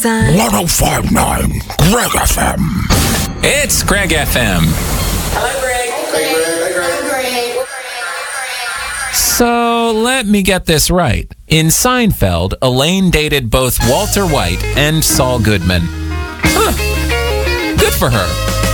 1059 Greg FM. It's Greg FM. Hello, Greg. Hey, Greg. So let me get this right. In Seinfeld, Elaine dated both Walter White and Saul Goodman. Huh. Good for her.